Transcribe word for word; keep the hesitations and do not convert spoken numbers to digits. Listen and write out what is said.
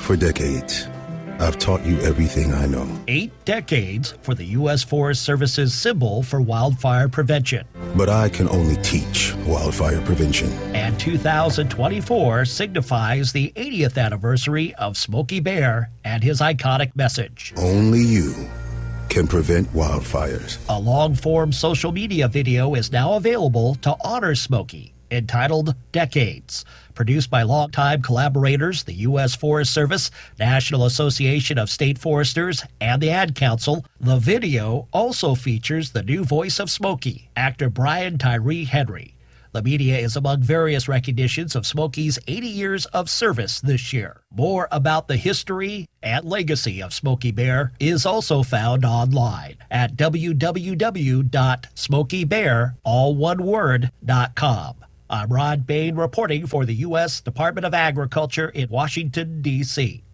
For decades, I've taught you everything I know. Eight decades for the U S Forest Service's symbol for wildfire prevention. But I can only teach wildfire prevention. And two thousand twenty-four signifies the eightieth anniversary of Smokey Bear and his iconic message. Only you can prevent wildfires. A long-form social media video is now available to honor Smokey, entitled Decades. Produced by longtime collaborators, the U S Forest Service, National Association of State Foresters, and the Ad Council, the video also features the new voice of Smokey, actor Brian Tyree Henry. The media is among various recognitions of Smokey's eighty years of service this year. More about the history and legacy of Smokey Bear is also found online at w w w dot smokey bear all one word dot com. I'm Rod Bain reporting for the U S Department of Agriculture in Washington, D C